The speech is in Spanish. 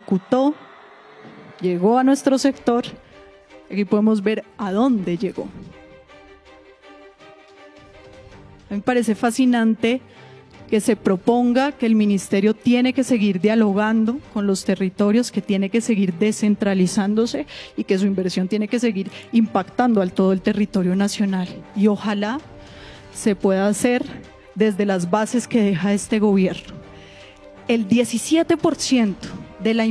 ejecutó, llegó a nuestro sector. Aquí podemos ver a dónde llegó. A mí me parece fascinante que se proponga que el ministerio tiene que seguir dialogando con los territorios, que tiene que seguir descentralizándose y que su inversión tiene que seguir impactando al todo el territorio nacional. Y ojalá se pueda hacer desde las bases que deja este gobierno. El 17% de la